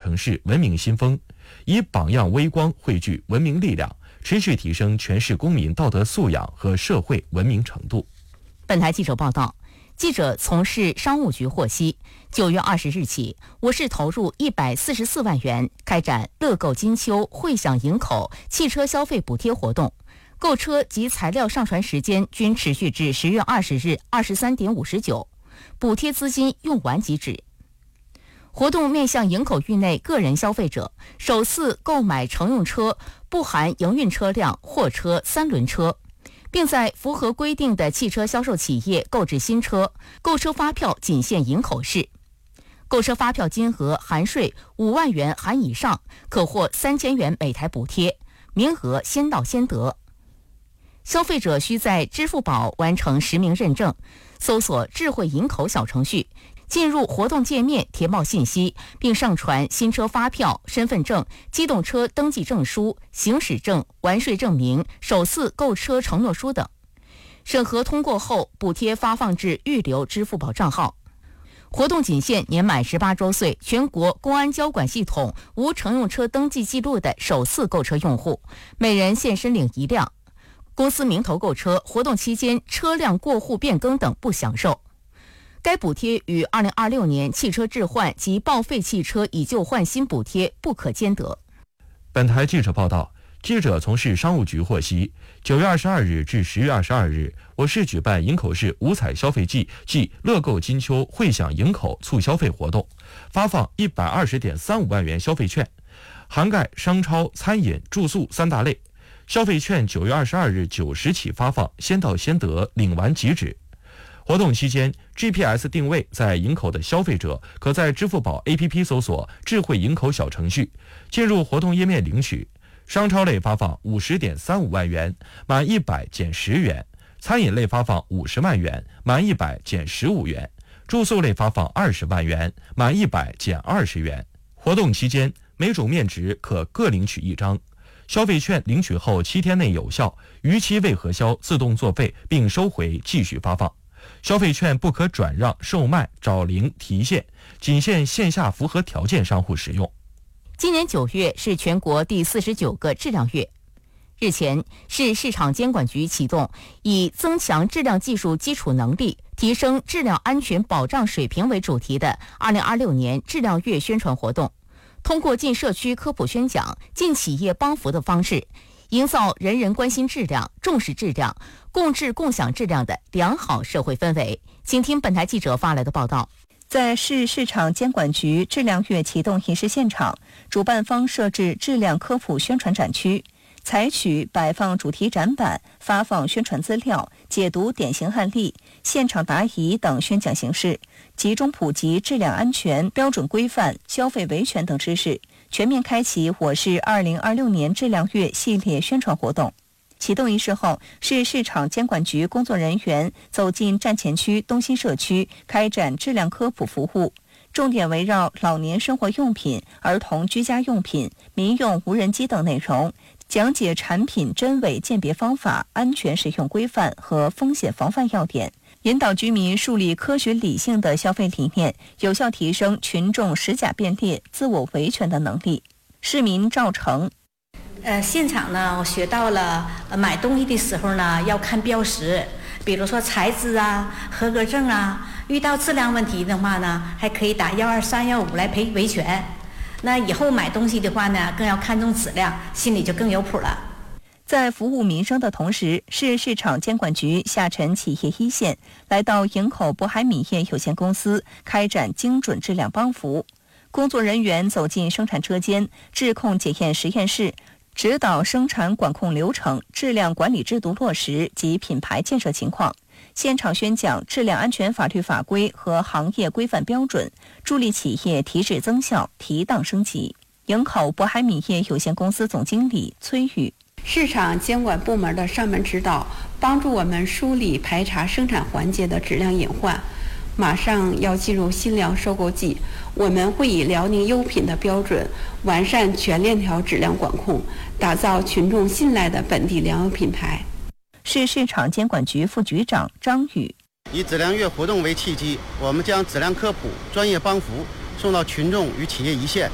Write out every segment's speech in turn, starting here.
城市文明新风，以榜样微光汇聚文明力量，持续提升全市公民道德素养和社会文明程度。 本台记者报道，记者从市商务局获悉，9月20日起，我市投入144万元开展乐购金秋汇享营口汽车消费补贴活动，购车及材料上传时间均持续至10月20日23点59，补贴资金用完即止。活动面向营口域内个人消费者，首次购买乘用车不含营运车辆、货车、3轮车，并在符合规定的汽车销售企业购置新车，购车发票仅限营口市。购车发票金额含税5万元含以上，可获3000元每台补贴，名额先到先得。消费者需在支付宝完成实名认证，搜索智慧营口小程序，进入活动界面填报信息，并上传新车发票、身份证、机动车登记证书、行驶证、完税证明、首次购车承诺书等。审核通过后，补贴发放至预留支付宝账号。活动仅限年满18周岁、全国公安交管系统无乘用车登记记录的首次购车用户，每人限申领1辆。公司名头购车，活动期间车辆过户变更等不享受。该补贴与2026年汽车置换及报废汽车以旧换新补贴不可兼得。 本台记者报道，记者从市商务局获悉，9月22日至10月22日，我市举办营口市五彩消费季暨乐购金秋汇享营口促消费活动，发放120.35万元消费券，涵盖商超、餐饮、住宿3大类。消费券9月22日9时起发放，先到先得，领完即止。活动期间 ，GPS 定位在营口的消费者可在支付宝 APP 搜索智慧营口小程序，进入活动页面领取。商超类发放50.35万元，满100减10元；餐饮类发放50万元，满100减15元；住宿类发放20万元，满100减20元。活动期间，每种面值可各领取1张。消费券领取后7天内有效，逾期未核销自动作废并收回继续发放。消费券不可转让、售卖、找零、提现，仅限线下符合条件商户使用。 今年9月是全国第49个质量月。日前，市市场监管局启动以增强质量技术基础能力、提升质量安全保障水平为主题的2026年质量月宣传活动，通过进社区科普宣讲、进企业帮扶的方式，营造人人关心质量、重视质量、共治共享质量的良好社会氛围。请听本台记者发来的报道。 在市市场监管局质量月启动仪式现场，主办方设置质量科普宣传展区，采取摆放主题展板、发放宣传资料、解读典型案例、现场答疑等宣讲形式，集中普及质量安全、标准规范、消费维权等知识，全面开启我市2026年质量月系列宣传活动。启动仪式后，市市场监管局工作人员走进站前区、东新社区，开展质量科普服务，重点围绕老年生活用品、儿童居家用品、民用无人机等内容，讲解产品真伪鉴别方法、安全使用规范和风险防范要点，引导居民树立科学理性的消费理念，有效提升群众识假辨列、自我维权的能力。市民赵成。 现场呢，我学到了买东西的时候呢要看标识，比如说材质啊、合格证啊，遇到质量问题的话呢，还可以打12315来赔维权。那以后买东西的话呢，更要看重质量，心里就更有谱了。 在服务民生的同时，市市场监管局下沉企业一线，来到营口渤海米业有限公司开展精准质量帮扶。工作人员走进生产车间、质控检验实验室，指导生产管控流程、质量管理制度落实及品牌建设情况，现场宣讲质量安全法律法规和行业规范标准，助力企业提质增效、提档升级。营口渤海米业有限公司总经理崔宇。 市场监管部门的上门指导，帮助我们梳理排查生产环节的质量隐患。马上要进入新粮收购季，我们会以辽宁优品的标准，完善全链条质量管控，打造群众信赖的本地粮油品牌。 市市场监管局副局长张宇。 以质量月活动为契机，我们将质量科普、专业帮扶送到群众与企业一线，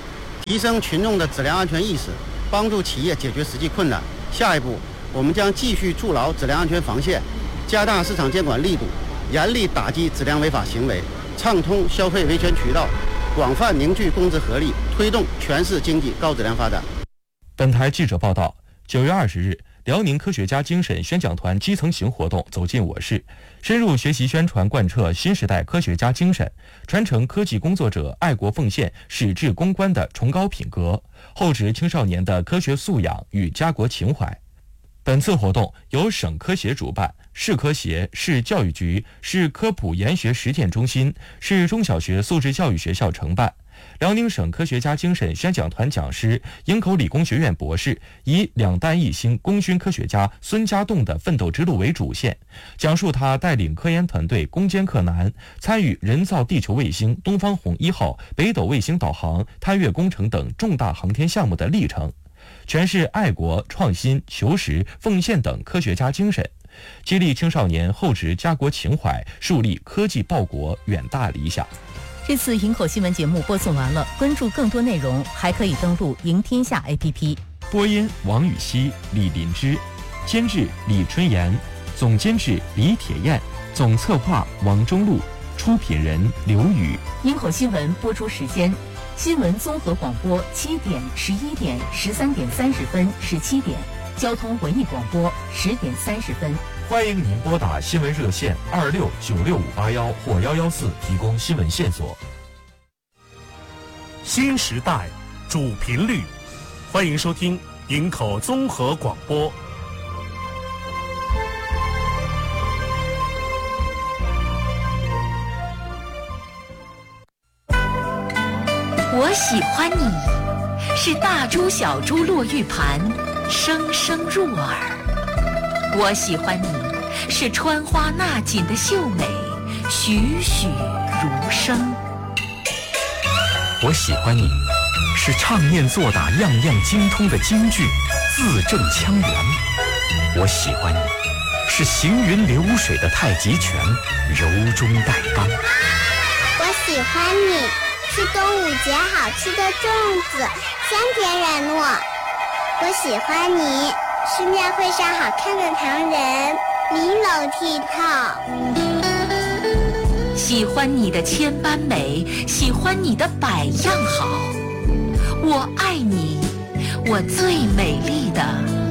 提升群众的质量安全意识，帮助企业解决实际困难。下一步，我们将继续筑牢质量安全防线，加大市场监管力度，严厉打击质量违法行为，畅通消费维权渠道，广泛凝聚公资合力，推动全市经济高质量发展。 本台记者报道，9月20日，辽宁科学家精神宣讲团基层行活动走进我市，深入学习宣传贯彻新时代科学家精神，传承科技工作者爱国奉献、矢志攻关的崇高品格，厚植青少年的科学素养与家国情怀。本次活动由省科协主办，市科协、市教育局、市科普研学实践中心、市中小学素质教育学校承办。辽宁省科学家精神宣讲团讲师、营口理工学院博士以2弹1星功勋科学家孙家栋的奋斗之路为主线，讲述他带领科研团队攻坚克难，参与人造地球卫星东方红1号、北斗卫星导航、探月工程等重大航天项目的历程，诠释爱国、创新、求实、奉献等科学家精神，激励青少年厚植家国情怀，树立科技报国远大理想。 这次营口新闻节目播送完了，关注更多内容还可以登录赢天下 APP。 播音王雨熙、李林芝，监制李春妍，总监制李铁燕，总策划王中路，出品人刘宇。 营口新闻播出时间：新闻综合广播7点、11点、13点30分、17点；交通文艺广播10点30分。 欢迎您拨打新闻热线26965581或114提供新闻线索。 新时代主频率，欢迎收听营口综合广播。 我喜欢你，是大珠小珠落玉盘，声声入耳。我喜欢你，是穿花纳锦的秀美，栩栩如生。 我喜欢你，是唱念做打样样精通的京剧，字正腔圆。我喜欢你，是行云流水的太极拳，柔中带刚。 我喜欢你，是端午节好吃的粽子，香甜软糯。我喜欢你，是庙会上好看的唐人，玲珑剔透。 喜欢你的千般美，喜欢你的百样好。我爱你，我最美丽的